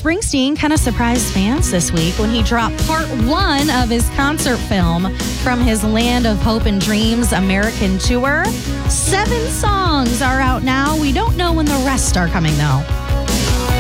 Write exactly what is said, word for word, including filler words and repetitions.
Springsteen kind of surprised fans this week when he dropped part one of his concert film from his Land of Hope and Dreams American tour. Seven songs are out now. We don't know when the rest are coming, though.